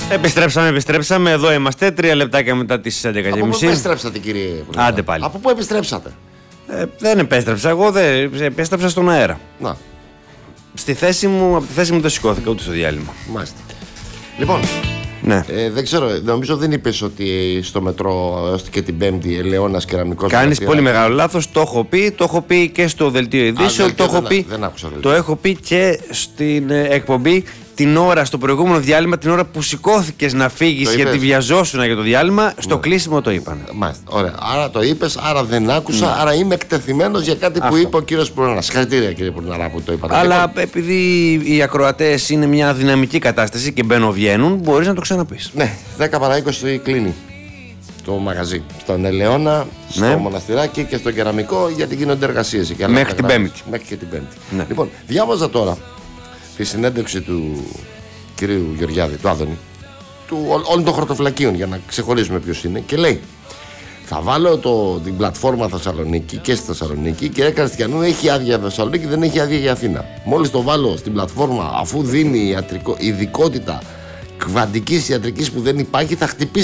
Επιστρέψαμε. Εδώ είμαστε. 3 λεπτάκια μετά τις 11:30. Από πού επιστρέψατε, κύριε Υπουργέ? Άντε πάλι. Από πού επιστρέψατε? Δεν επέστρεψα. Εγώ δεν επέστρεψα στον αέρα. Να. Από τη θέση μου δεν σηκώθηκα ούτε στο διάλειμμα. Μάλιστα. Λοιπόν, ναι. Δεν ξέρω, νομίζω δεν είπες ότι στο μετρό και την Πέμπτη Ελαιώνας Κεραμικός. Κάνεις πολύ μεγάλο λάθος. Το έχω πει και στο δελτίο ειδήσεων. Δεν άκουσα. Το έχω πει και στην εκπομπή. Την ώρα, στο προηγούμενο διάλειμμα, την ώρα που σηκώθηκες να φύγεις γιατί βιαζόσουν για το διάλειμμα, στο κλείσιμο το είπαν. Μάλιστα. Ωραία. Άρα το είπες, άρα δεν άκουσα, άρα είμαι εκτεθειμένος για κάτι που είπε ο κύριος Πουρναρά. Συγχαρητήρια, κύριε Πουρναρά, που το είπατε. Αλλά επειδή οι ακροατές είναι μια δυναμική κατάσταση και μπαίνουν-βγαίνουν, μπορείς να το ξαναπείς. Ναι, 10 παρά 20 κλείνει το μαγαζί. Στον Ελαιώνα, στο Μοναστηράκι και στο Κεραμικό, γιατί γίνονται εργασίες. Μέχρι την Πέμπτη. Μέχρι και την Πέμπτη. Ναι. Λοιπόν, διάβαζα τώρα τη συνέντευξη του κυρίου Γεωργιάδη, του Άδωνη, όλων των χρωτοφυλακίων, για να ξεχωρίσουμε ποιος είναι, και λέει: θα βάλω την πλατφόρμα Θεσσαλονίκη και στη Θεσσαλονίκη και έκανε Χριστιανού, έχει άδεια Θεσσαλονίκη, δεν έχει άδεια για Αθήνα. Μόλις το βάλω στην πλατφόρμα, αφού δίνει ειδικότητα κβαντικής ιατρικής που δεν υπάρχει, θα χτυπήσει